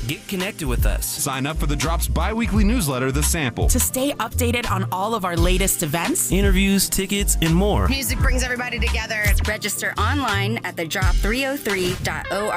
Get connected with us. Sign up for the Drop's bi-weekly newsletter, The Sample. To stay updated on all of our latest events, interviews, tickets, and more. Music brings everybody together. Register online at thedrop303.org.